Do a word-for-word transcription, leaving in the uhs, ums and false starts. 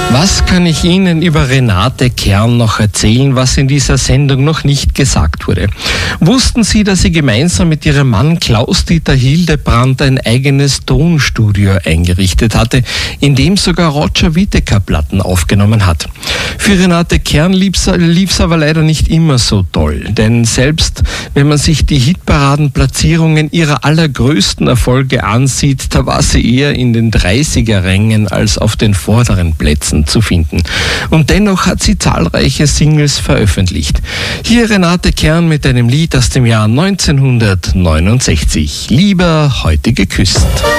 Was kann ich Ihnen über Renate Kern noch erzählen, was in dieser Sendung noch nicht gesagt wurde? Wussten Sie, dass sie gemeinsam mit ihrem Mann Klaus-Dieter Hildebrandt ein eigenes Tonstudio eingerichtet hatte, in dem sogar Roger Whittaker Platten aufgenommen hat? Für Renate Kern lief's aber leider nicht immer so toll, denn selbst wenn man sich die Hitparadenplatzierungen ihrer allergrößten Erfolge ansieht, da war sie eher in den dreißiger-Rängen als auf den vorderen Plätzen zu finden. Und dennoch hat sie zahlreiche Singles veröffentlicht. Hier Renate Kern mit einem Lied aus dem Jahr neunzehnhundertneunundsechzig. Lieber heute geküsst.